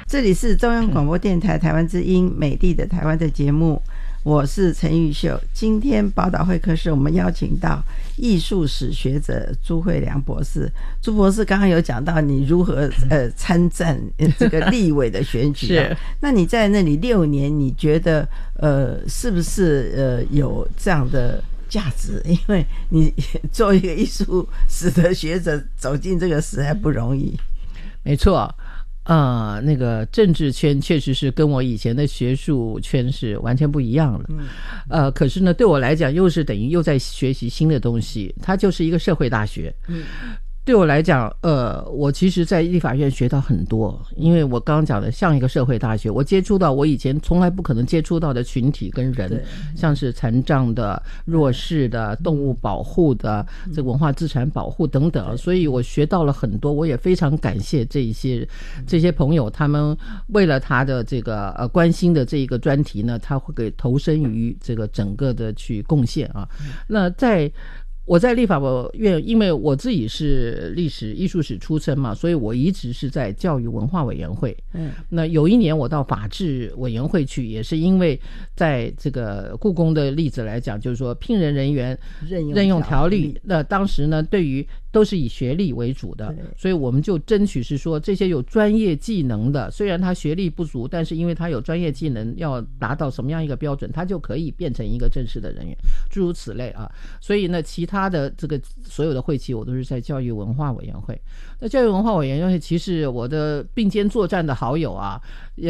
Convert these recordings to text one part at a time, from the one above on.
这里是中央广播电台台湾之音美丽的台湾的节目，我是陈玉秀。今天宝岛会客室我们邀请到艺术史学者朱慧良博士。朱博士刚刚有讲到你如何参战这个立委的选举是那你在那里6年，你觉得是不是有这样的价值？因为你作为一个艺术史的学者走进这个实在不容易。 没错，那个政治圈确实是跟我以前的学术圈是完全不一样了。可是呢，对我来讲又是等于又在学习新的东西，它就是一个社会大学。对我来讲，我其实在立法院学到很多，因为我刚刚讲的像一个社会大学，我接触到我以前从来不可能接触到的群体跟人，像是残障的、弱势的、动物保护的、这个文化资产保护等等，所以我学到了很多。我也非常感谢这些朋友，他们为了他的这个关心的这一个专题呢，他会给投身于这个整个的去贡献啊。那我在立法院，因为我自己是历史艺术史出身嘛，所以我一直是在教育文化委员会。那有一年我到法制委员会去，也是因为在这个故宫的例子来讲，就是说聘任人员任用条例，那当时呢对于都是以学历为主的，所以我们就争取是说这些有专业技能的，虽然他学历不足，但是因为他有专业技能，要达到什么样一个标准，他就可以变成一个正式的人员，诸如此类啊。所以呢，其他的这个所有的会期我都是在教育文化委员会。那教育文化委员会其实我的并肩作战的好友啊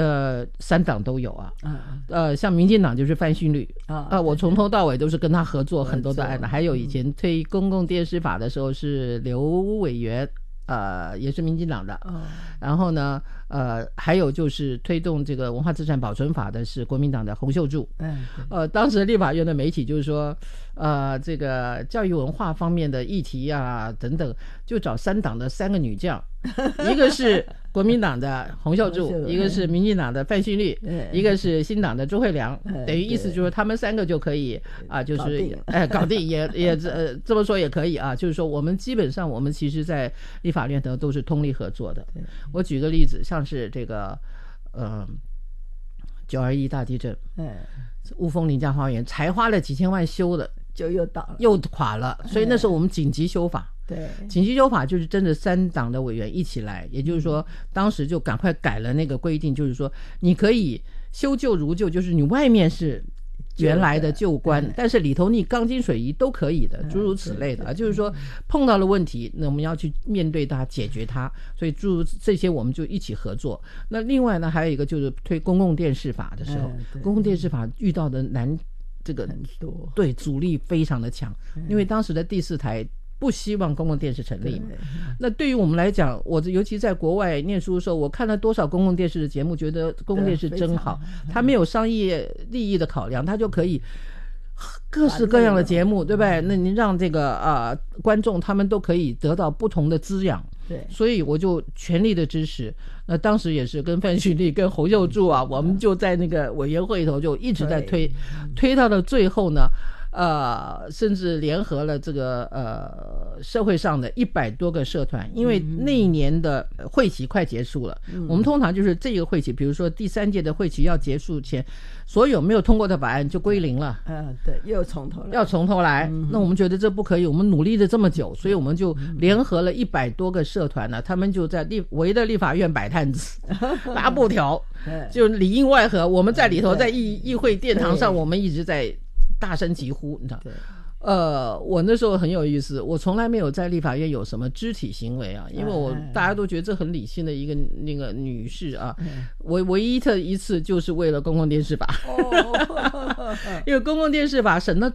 ，3党都有啊。像民进党就是范训律我从头到尾都是跟他合作很多的案子。还有以前推公共电视法的时候是刘委员，也是民进党的。然后呢还有就是推动这个文化资产保存法的是国民党的洪秀柱。当时立法院的媒体就是说这个教育文化方面的议题啊等等，就找3党的3个女将，一个是国民党的洪秀柱，一个是民进党的范训律，一个是新党的朱慧良，等于意思就是他们3个就可以就是搞定也这么说也可以啊。就是说我们基本上我们其实在立法院都是通力合作的。我举个例子，像是这个921大地震，雾峰林家花园才花了几千万修的， 就又倒了， 又垮了。所以那时候我们紧急修法。紧急修法就是真的3党的委员一起来，也就是说当时就赶快改了那个规定，就是说你可以修旧如旧，就是你外面是原来的旧观，但是里头你钢筋水泥都可以的，诸如此类的就是说碰到了问题，那我们要去面对它，解决它，所以诸如这些我们就一起合作。那另外呢，还有一个就是推公共电视法的时候，公共电视法遇到的这个对阻力非常的强，因为当时的第4台不希望公共电视成立嘛。那对于我们来讲，我尤其在国外念书的时候，我看了多少公共电视的节目，觉得公共电视真好，它没有商业利益的考量，它就可以各式各样的节目，对不对？那你让这个观众他们都可以得到不同的滋养。所以我就全力的支持。那当时也是跟范训律跟洪秀柱我们就在那个委员会头就一直在推到了最后呢，甚至联合了这个社会上的100多个社团，因为那一年的会期快结束了。我们通常就是这个会期，比如说第3届的会期要结束前，所有没有通过的法案就归零了。 对，要从头来。 那我们觉得这不可以，我们努力了这么久，所以我们就联合了100多个社团呢，他们就在围着立法院摆摊子，拉布条，就里应外合。我们在里头，在议会殿堂上，我们一直在大声疾呼，你知道。我那时候很有意思，我从来没有在立法院有什么肢体行为因为大家都觉得这很理性的一个那个女士我唯一的一次就是为了公共电视法因为公共电视法审到